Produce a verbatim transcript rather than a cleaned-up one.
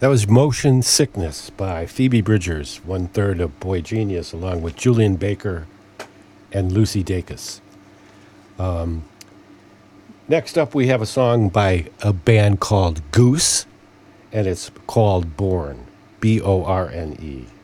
That was Motion Sickness by Phoebe Bridgers, one third of Boy Genius, along with Julian Baker and Lucy Dacus. Um, next up, we have a song by a band called Goose, and it's called Born, B O R N E.